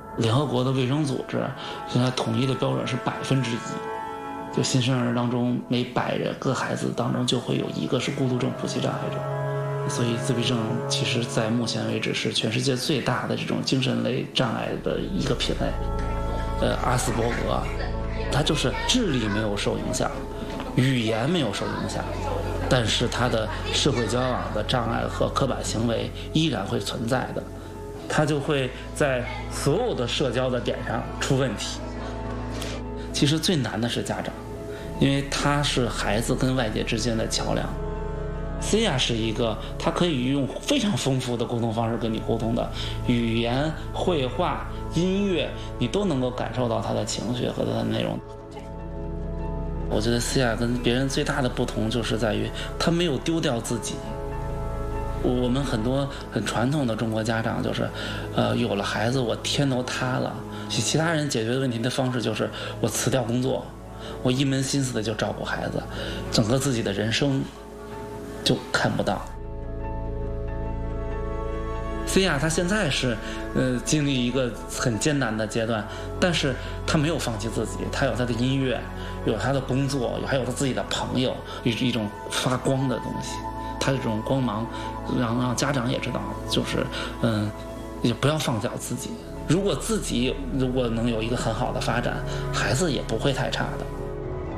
联合国的卫生组织现在统一的标准是1%，就新生儿当中每100个孩子当中就会有1个是孤独症谱系障碍者，所以自闭症其实在目前为止是全世界最大的这种精神类障碍的一个品类。阿斯伯格，他就是智力没有受影响，语言没有受影响，但是他的社会交往的障碍和刻板行为依然会存在的，他就会在所有的社交的点上出问题。其实最难的是家长，因为他是孩子跟外界之间的桥梁。Cia 是一个他可以用非常丰富的沟通方式跟你沟通的，语言、绘画、音乐，你都能够感受到他的情绪和他的内容。我觉得 Cia 跟别人最大的不同就是在于他没有丢掉自己。我们很多很传统的中国家长就是，有了孩子我天都塌了，其他人解决问题的方式就是我辞掉工作，我一门心思的就照顾孩子，整个自己的人生就看不到。Cia 他现在是经历一个很艰难的阶段，但是他没有放弃自己，他有他的音乐，有他的工作，还有他自己的朋友，一种发光的东西。他这种光芒让家长也知道，就是也不要放掉自己。如果自己能有一个很好的发展，孩子也不会太差的。